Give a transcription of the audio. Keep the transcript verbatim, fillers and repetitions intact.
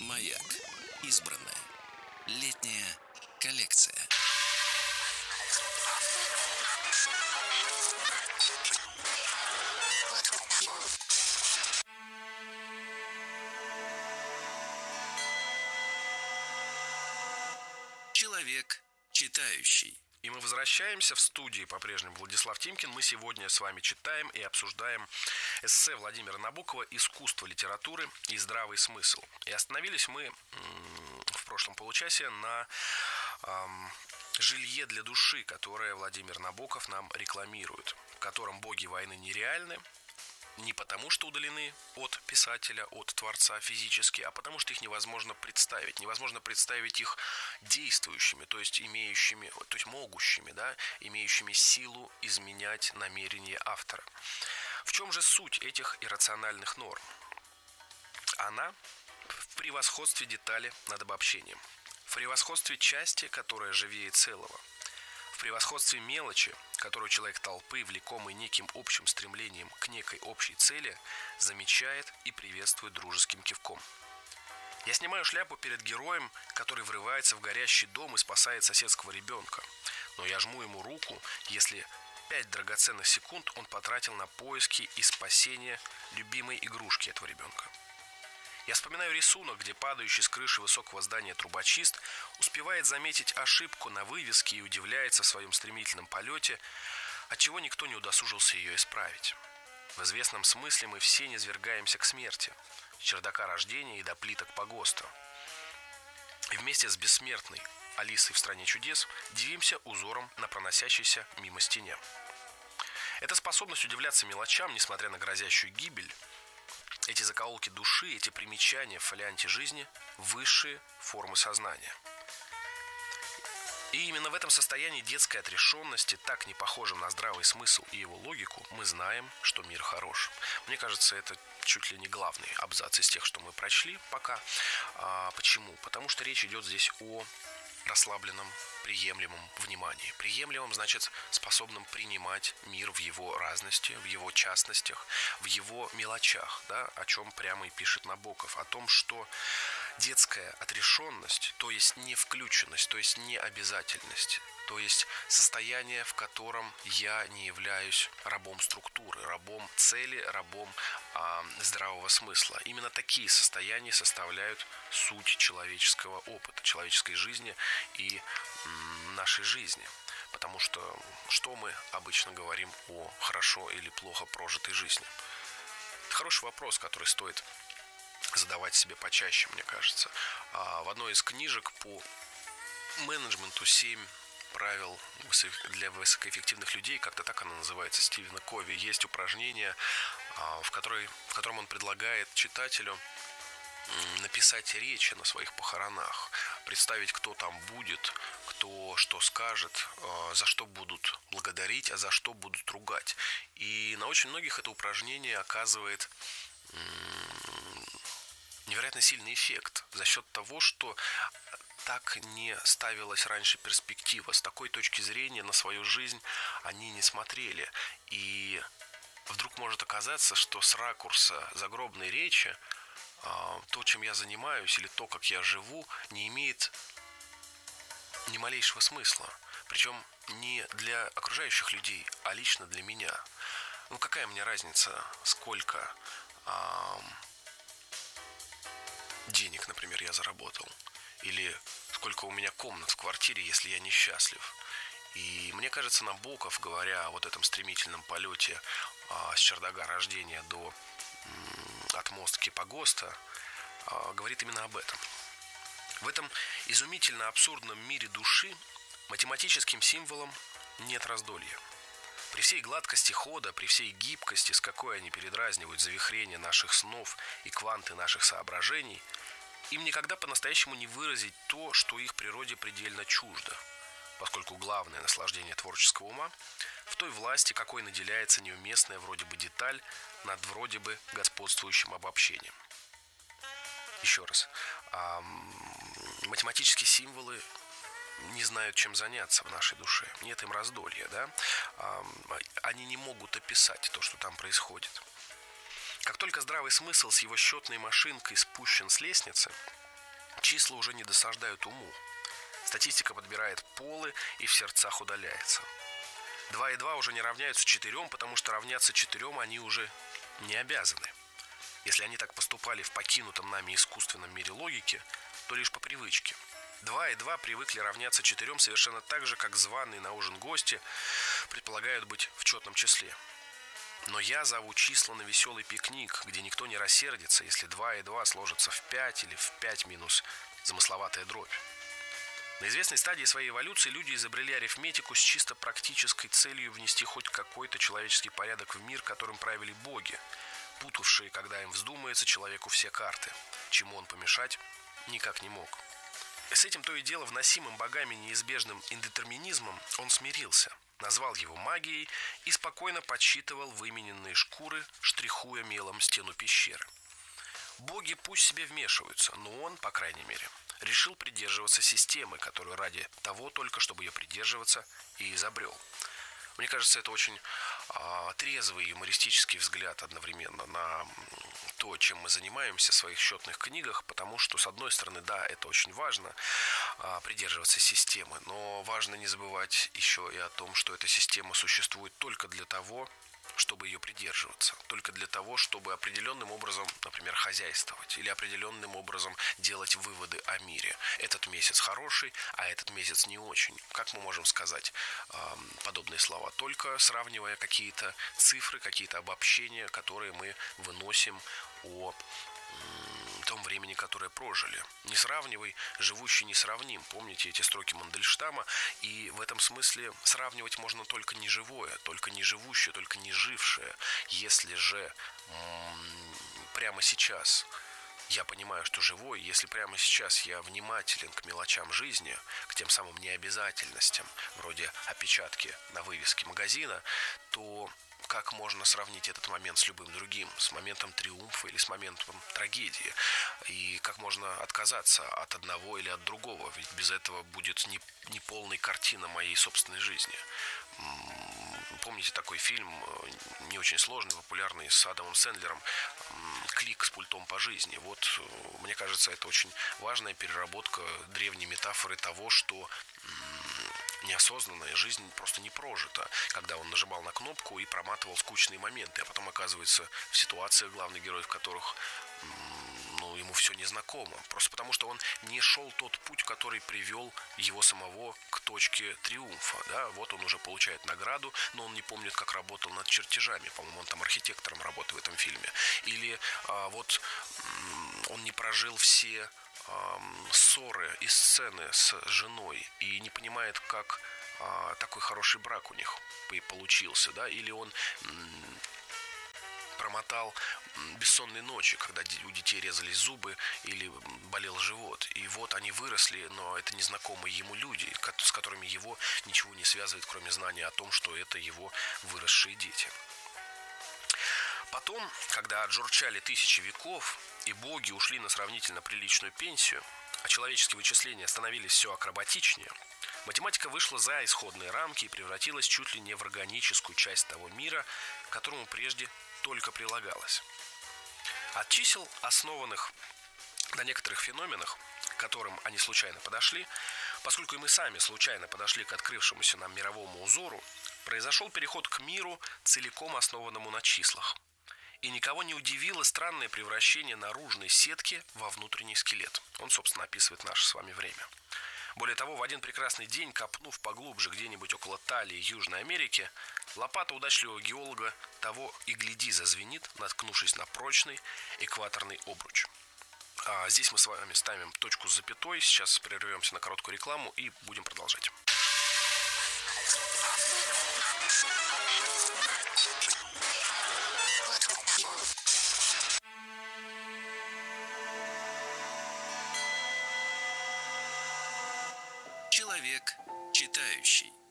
Маяк. Избранное. Летняя коллекция. Человек читающий. И мы возвращаемся в студии, по-прежнему Владислав Тимкин. Мы сегодня с вами читаем и обсуждаем эссе Владимира Набокова «Искусство литературы и здравый смысл». И остановились мы в прошлом получасе на эм, жилье для души, которое Владимир Набоков нам рекламирует, в котором боги войны нереальны, не потому, что удалены от писателя, от творца физически, а потому, что их невозможно представить. Невозможно представить их действующими, то есть имеющими, то есть могущими, да, имеющими силу изменять намерения автора. В чем же суть этих иррациональных норм? Она в превосходстве детали над обобщением, в превосходстве части, которая живее целого, в превосходстве мелочи, которую человек толпы, влекомый неким общим стремлением к некой общей цели, замечает и приветствует дружеским кивком. Я снимаю шляпу перед героем, который врывается в горящий дом и спасает соседского ребенка. Но я жму ему руку, если пять драгоценных секунд он потратил на поиски и спасение любимой игрушки этого ребенка. Я вспоминаю рисунок, где падающий с крыши высокого здания трубочист успевает заметить ошибку на вывеске и удивляется в своем стремительном полете, отчего никто не удосужился ее исправить. В известном смысле мы все низвергаемся к смерти, с чердака рождения и до плиток погоста. И вместе с бессмертной Алисой в «Стране чудес» дивимся узором на проносящейся мимо стене. Эта способность удивляться мелочам, несмотря на грозящую гибель, эти закоулки души, эти примечания в фолианте жизни – высшие формы сознания. И именно в этом состоянии детской отрешенности, так не похожем на здравый смысл и его логику, мы знаем, что мир хорош. Мне кажется, это чуть ли не главный абзац из тех, что мы прочли пока. А, почему? Потому что речь идет здесь о расслабленном, приемлемом внимании. Приемлемом значит способным принимать мир в его разности, в его частностях, в его мелочах, да, о чем прямо и пишет Набоков, о том, что детская отрешенность, то есть не включенность, то есть не обязательность, то есть состояние, в котором я не являюсь рабом структуры, рабом цели, рабом а, здравого смысла. Именно такие состояния составляют суть человеческого опыта, человеческой жизни и м, нашей жизни. Потому что что мы обычно говорим о хорошо или плохо прожитой жизни? Это хороший вопрос, который стоит задавать себе почаще, мне кажется. В одной из книжек по менеджменту «Семь правил для высокоэффективных людей», как-то так она называется, Стивена Кови, есть упражнение, в, которой, в котором он предлагает читателю написать речи на своих похоронах, представить, кто там будет, кто что скажет, за что будут благодарить, а за что будут ругать. И на очень многих это упражнение оказывает невероятно сильный эффект за счет того, что так не ставилась раньше перспектива. С такой точки зрения на свою жизнь они не смотрели. И вдруг может оказаться, что с ракурса загробной речи то, чем я занимаюсь, или то, как я живу, не имеет ни малейшего смысла. Причем не для окружающих людей, а лично для меня. Ну, какая мне разница, сколько а, денег, например, я заработал, или сколько у меня комнат в квартире, если я несчастлив. И мне кажется, Набоков, говоря о вот этом стремительном полете а, с чердака рождения до м, отмостки погоста, а, говорит именно об этом. В этом изумительно абсурдном мире души математическим символом нет раздолья. При всей гладкости хода, при всей гибкости, с какой они передразнивают завихрение наших снов и кванты наших соображений, им никогда по-настоящему не выразить то, что их природе предельно чуждо, поскольку главное наслаждение творческого ума в той власти, какой наделяется неуместная вроде бы деталь над вроде бы господствующим обобщением. Еще раз, математические символы не знают, чем заняться в нашей душе. Нет им раздолья, да? Они не могут описать то, что там происходит. Как только здравый смысл с его счетной машинкой спущен с лестницы, Числа уже не досаждают уму. Статистика подбирает полы и в сердцах удаляется. Два и два уже не равняются четырем, потому что равняться четырем они уже не обязаны. Если они так поступали в покинутом нами искусственном мире логики, то лишь по привычке. Два и два привыкли равняться четырем совершенно так же, как званые на ужин гости предполагают быть в четном числе. Но я зову числа на веселый пикник, где никто не рассердится, если два и два сложатся в пять или в пять минус замысловатая дробь. На известной стадии своей эволюции люди изобрели арифметику с чисто практической целью внести хоть какой-то человеческий порядок в мир, которым правили боги, путавшие, когда им вздумается, человеку все карты, чему он помешать никак не мог. И с этим то и дело вносимым богами неизбежным индетерминизмом он смирился, назвал его магией и спокойно подсчитывал вымененные шкуры, штрихуя мелом стену пещеры. Боги пусть себе вмешиваются, но он, по крайней мере, решил придерживаться системы, которую ради того только, чтобы ее придерживаться, и изобрел. Мне кажется, это очень а, трезвый юмористический взгляд одновременно на то, чем мы занимаемся в своих счетных книгах, потому что, с одной стороны, да, это очень важно, а, придерживаться системы, но важно не забывать еще и о том, что эта система существует только для того, чтобы ее придерживаться, только для того, чтобы определенным образом, например, хозяйствовать или определенным образом делать выводы о мире. Этот месяц хороший, а этот месяц не очень. Как мы можем сказать э, подобные слова? Только сравнивая какие-то цифры, какие-то обобщения, которые мы выносим о том времени, которое прожили. Не сравнивай, живущий несравним. Помните эти строки Мандельштама? И в этом смысле сравнивать можно только неживое, только неживущее, только не жившее. Если же м- прямо сейчас я понимаю, что живой, если прямо сейчас я внимателен к мелочам жизни, к тем самым необязательностям, вроде опечатки на вывеске магазина, то как можно сравнить этот момент с любым другим, с моментом триумфа или с моментом трагедии? И как можно отказаться от одного или от другого? Ведь без этого будет не, не полная картина моей собственной жизни. Помните такой фильм, не очень сложный, популярный, с Адамом Сэндлером, «Клик с пультом по жизни». Вот, мне кажется, это очень важная переработка древней метафоры того, что неосознанная жизнь просто не прожита, когда он нажимал на кнопку и проматывал скучные моменты, а потом оказывается в ситуациях, главных героев которых ну, ему все незнакомо. Просто потому, что он не шел тот путь, который привел его самого к точке триумфа. Да? Вот он уже получает награду, но он не помнит, как работал над чертежами. По-моему, он там архитектором работает в этом фильме. Или а, вот он не прожил все ссоры и сцены с женой и не понимает, как а, такой хороший брак у них получился, да, или он м, промотал бессонные ночи, когда у детей резались зубы или болел живот, и вот они выросли, но это незнакомые ему люди, с которыми его ничего не связывает, кроме знания о том, что это его выросшие дети. Потом, когда отжурчали тысячи веков, и боги ушли на сравнительно приличную пенсию, а человеческие вычисления становились все акробатичнее, математика вышла за исходные рамки и превратилась чуть ли не в органическую часть того мира, к которому прежде только прилагалась. От чисел, основанных на некоторых феноменах, к которым они случайно подошли, поскольку и мы сами случайно подошли к открывшемуся нам мировому узору, произошел переход к миру, целиком основанному на числах. И никого не удивило странное превращение наружной сетки во внутренний скелет. Он, собственно, описывает наше с вами время. Более того, в один прекрасный день, копнув поглубже где-нибудь около Талии Южной Америки, лопата удачливого геолога того и гляди зазвенит, наткнувшись на прочный экваторный обруч. А здесь мы с вами ставим точку с запятой. Сейчас прервемся на короткую рекламу и будем продолжать. Человек читающий.